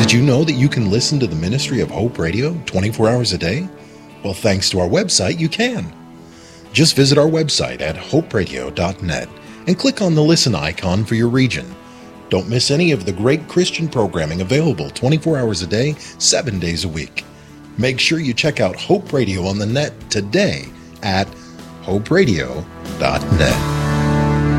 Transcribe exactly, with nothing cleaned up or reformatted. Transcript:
Did you know that you can listen to the ministry of Hope Radio twenty-four hours a day? Well, thanks to our website, you can. Just visit our website at hope radio dot net and click on the listen icon for your region. Don't miss any of the great Christian programming available twenty-four hours a day, seven days a week. Make sure you check out Hope Radio on the net today at hope radio dot net.